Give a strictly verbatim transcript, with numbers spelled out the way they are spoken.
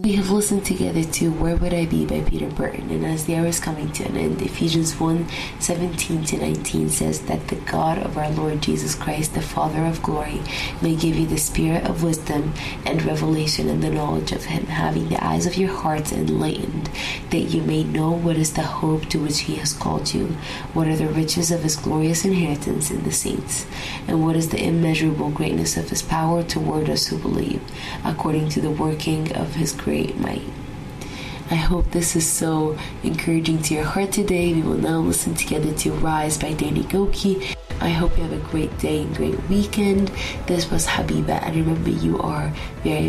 We have listened together to Where Would I Be by Peter Burton, and as the hour is coming to an end, Ephesians one seventeen to nineteen says that the God of our Lord Jesus Christ, the Father of glory, may give you the spirit of wisdom and revelation and the knowledge of him, having the eyes of your hearts enlightened, that you may know what is the hope to which he has called you, what are the riches of his glorious inheritance in the saints, and what is the immeasurable greatness of his power toward us who believe, according to the working of his great might. I hope this is so encouraging to your heart today. We will now listen together to Rise by Danny Gokey. I hope you have a great day and great weekend. This was Habiba, and remember, you are very